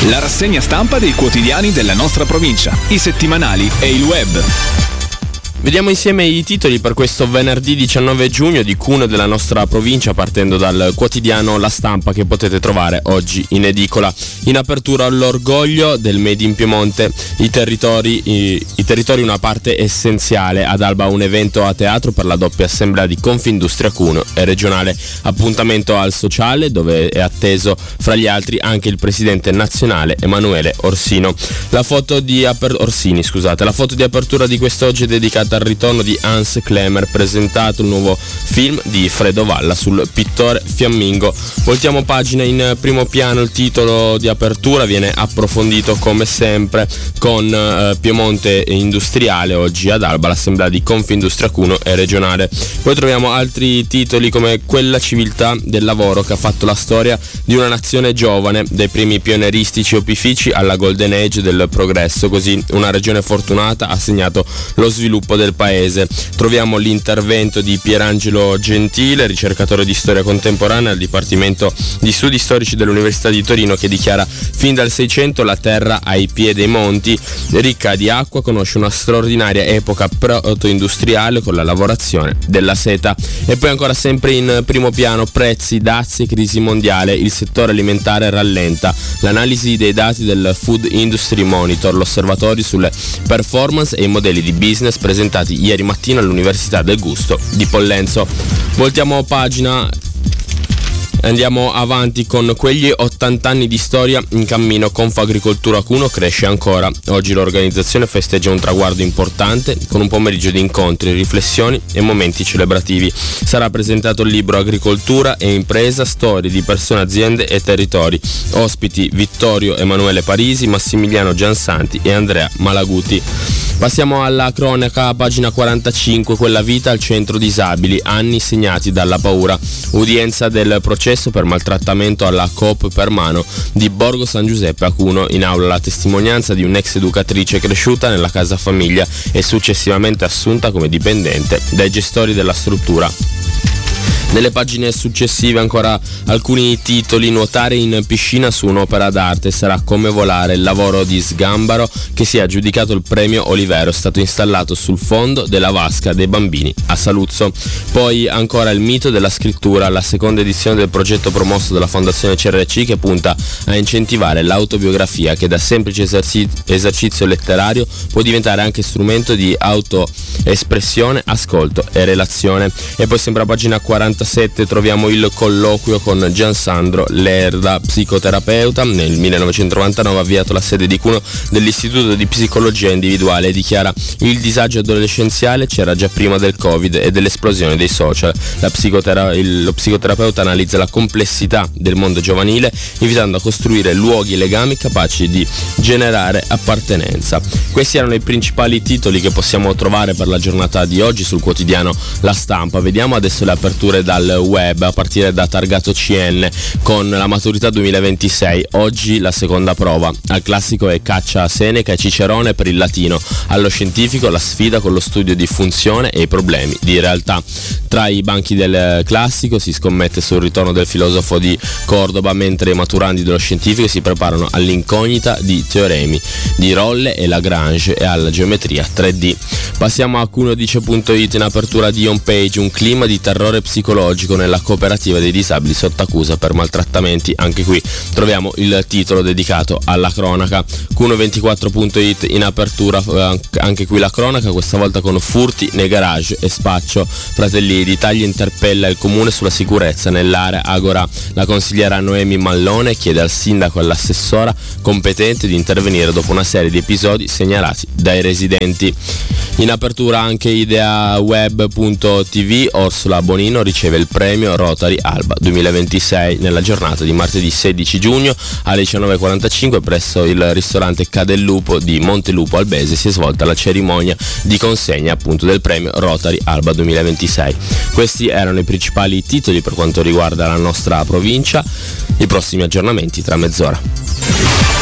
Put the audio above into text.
La rassegna stampa dei quotidiani della nostra provincia, i settimanali e il web. Vediamo insieme i titoli per questo venerdì 19 giugno di Cuneo della nostra provincia, partendo dal quotidiano La Stampa che potete trovare oggi in edicola. In apertura l'orgoglio del Made in Piemonte, i territori una parte essenziale. Ad Alba un evento a teatro per la doppia assemblea di Confindustria Cuneo e regionale. Appuntamento al Sociale dove è atteso fra gli altri anche il presidente nazionale Emanuele Orsini. La foto di apertura di quest'oggi è dedicata al ritorno di Hans Klemmer, presentato il nuovo film di Fredo Valla sul pittore fiammingo. Voltiamo pagina. In primo piano il titolo di apertura viene approfondito come sempre con Piemonte Industriale, oggi ad Alba l'assemblea di Confindustria Cuneo e regionale. Poi troviamo altri titoli come quella civiltà del lavoro che ha fatto la storia di una nazione giovane, dai primi pionieristici opifici alla golden age del progresso, così una regione fortunata ha segnato lo sviluppo del paese. Troviamo l'intervento di Pierangelo Gentile, ricercatore di storia contemporanea al Dipartimento di Studi Storici dell'Università di Torino, che dichiara: fin dal 600 la terra ai piedi dei monti, ricca di acqua, conosce una straordinaria epoca proto-industriale con la lavorazione della seta. E poi ancora sempre in primo piano prezzi, dazi e crisi mondiale, il settore alimentare rallenta. L'analisi dei dati del Food Industry Monitor, l'osservatorio sulle performance e i modelli di business presentati ieri mattina all'Università del Gusto di Pollenzo. Voltiamo pagina. Andiamo avanti con quegli 80 anni di storia in cammino. Confagricoltura Cuneo cresce ancora. Oggi l'organizzazione festeggia un traguardo importante con un pomeriggio di incontri, riflessioni e momenti celebrativi. Sarà presentato il libro Agricoltura e impresa, storie di persone, aziende e territori. Ospiti Vittorio Emanuele Parisi, Massimiliano Giansanti e Andrea Malaguti. Passiamo alla cronaca, pagina 45, quella vita al centro disabili, anni segnati dalla paura. Udienza del processo per maltrattamento alla coop per mano di Borgo San Giuseppe a Cuneo. In aula la testimonianza di un'ex educatrice cresciuta nella casa famiglia e successivamente assunta come dipendente dai gestori della struttura. Nelle pagine successive ancora alcuni titoli. Nuotare in piscina su un'opera d'arte sarà come volare. Il lavoro di Sgambaro che si è aggiudicato il premio Olivero è stato installato sul fondo della vasca dei bambini a Saluzzo. Poi ancora il mito della scrittura, la seconda edizione del progetto promosso dalla Fondazione CRC che punta a incentivare l'autobiografia, che da semplice esercizio letterario può diventare anche strumento di autoespressione, ascolto e relazione. E poi sempre a pagina 47 troviamo il colloquio con Giansandro Lerda, psicoterapeuta. Nel 1999 ha avviato la sede di Cuneo dell'Istituto di Psicologia Individuale e dichiara: il disagio adolescenziale c'era già prima del Covid e dell'esplosione dei social. Lo psicoterapeuta analizza la complessità del mondo giovanile, invitando a costruire luoghi e legami capaci di generare appartenenza. Questi erano i principali titoli che possiamo trovare per la giornata di oggi sul quotidiano La Stampa. Vediamo adesso le aperture dal web, a partire da Targato CN con la maturità 2026. Oggi la seconda prova. Al classico è caccia a Seneca e Cicerone per il latino. Allo scientifico la sfida con lo studio di funzione e i problemi di realtà. Tra i banchi del classico si scommette sul ritorno del filosofo di Cordoba, mentre i maturandi dello scientifico si preparano all'incognita di teoremi di Rolle e Lagrange e alla geometria 3D. Passiamo a Cuneo.it. In apertura di home page un clima di terrore psicologico nella cooperativa dei disabili sotto accusa per maltrattamenti. Anche qui troviamo il titolo dedicato alla cronaca. Cuneo24.it in apertura, anche qui la cronaca, questa volta con furti nei garage e spaccio. Fratelli d'Italia interpella il comune sulla sicurezza nell'area Agora. La consigliera Noemi Mallone chiede al sindaco e all'assessora competente di intervenire dopo una serie di episodi segnalati dai residenti. In apertura anche ideaweb.tv, Orsola Bonino riceve il premio Rotary Alba 2026 nella giornata di martedì 16 giugno alle 19:45 presso il ristorante Cadellupo di Montelupo Albese si è svolta la cerimonia di consegna appunto del premio Rotary Alba 2026. Questi erano i principali titoli per quanto riguarda la nostra provincia. I prossimi aggiornamenti tra mezz'ora.